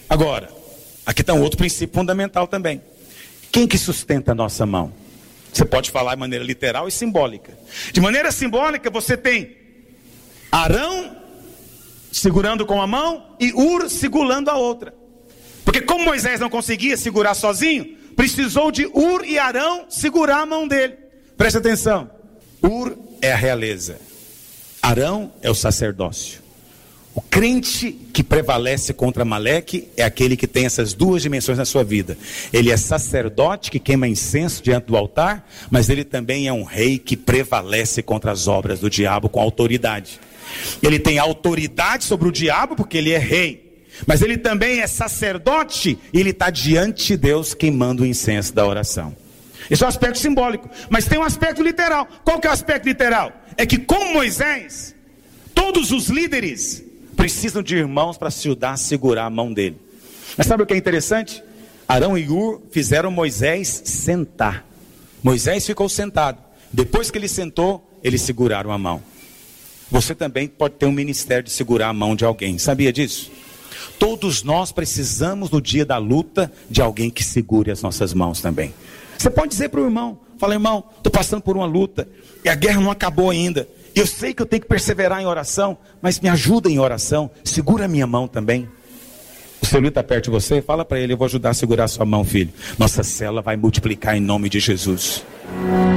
Agora, aqui está um outro princípio fundamental também. Quem que sustenta a nossa mão? Você pode falar de maneira literal e simbólica. De maneira simbólica, você tem Arão segurando com a mão e Ur segurando a outra. Porque como Moisés não conseguia segurar sozinho, precisou de Ur e Arão segurar a mão dele. Preste atenção. Ur é a realeza. Arão é o sacerdócio. O crente que prevalece contra Amaleque é aquele que tem essas duas dimensões na sua vida. Ele é sacerdote que queima incenso diante do altar, mas ele também é um rei que prevalece contra as obras do diabo com autoridade. Ele tem autoridade sobre o diabo porque ele é rei, mas ele também é sacerdote e ele está diante de Deus queimando o incenso da oração. Esse é o aspecto simbólico, mas tem um aspecto literal. Qual que é o aspecto literal? É que com Moisés, todos os líderes precisam de irmãos para ajudar a segurar a mão dele. Mas sabe o que é interessante? Arão e Ur fizeram Moisés sentar. Moisés ficou sentado. Depois que ele sentou, eles seguraram a mão. Você também pode ter um ministério de segurar a mão de alguém. Sabia disso? Todos nós precisamos no dia da luta de alguém que segure as nossas mãos também. Você pode dizer para o irmão, fala: irmão, estou passando por uma luta e a guerra não acabou ainda. Eu sei que eu tenho que perseverar em oração, mas me ajuda em oração, segura a minha mão também. O seu líder está perto de você, fala para ele: eu vou ajudar a segurar a sua mão, filho. Nossa célula vai multiplicar em nome de Jesus.